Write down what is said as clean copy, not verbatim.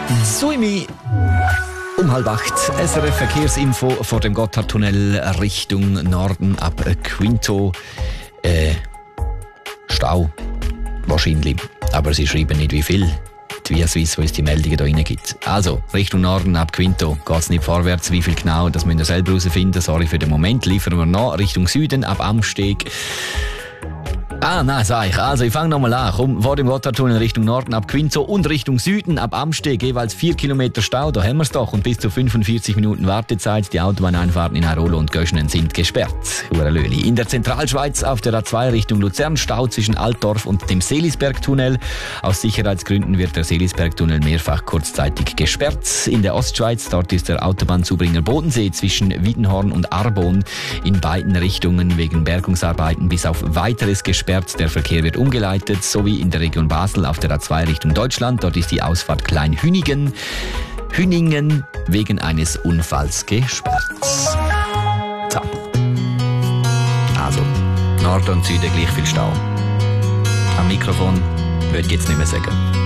Suimi um 7:30. SRF Verkehrsinfo vor dem Gotthardtunnel Richtung Norden ab Quinto. Stau. Wahrscheinlich. Aber sie schreiben nicht wie viel. Die Via Suisse, wo es die Meldungen hier reingibt. Also, Richtung Norden ab Quinto geht es nicht vorwärts. Wie viel genau, das müsst ihr selber herausfinden. Sorry für den Moment. Liefern wir noch Richtung Süden ab Amsteg. Nein, sag ich. Also, ich fange nochmal an. Komm, vor dem Gotthardtunnel Richtung Norden ab Quinto und Richtung Süden ab Amsteg jeweils 4 Kilometer Stau. Da haben wir es doch. Und bis zu 45 Minuten Wartezeit. Die Autobahneinfahrten in Airolo und Göschenen sind gesperrt. Hurralöli. In der Zentralschweiz auf der A2 Richtung Luzern Stau zwischen Altdorf und dem Seelisbergtunnel. Aus Sicherheitsgründen wird der Seelisbergtunnel mehrfach kurzzeitig gesperrt. In der Ostschweiz, dort ist der Autobahnzubringer Bodensee zwischen Wiedenhorn und Arbon in beiden Richtungen wegen Bergungsarbeiten bis auf weiteres gesperrt. Der Verkehr wird umgeleitet, sowie in der Region Basel auf der A2 Richtung Deutschland. Dort ist die Ausfahrt Kleinhüningen wegen eines Unfalls gesperrt. So. Also, Norden und Süden gleich viel Stau. Am Mikrofon würde ich jetzt nicht mehr sagen.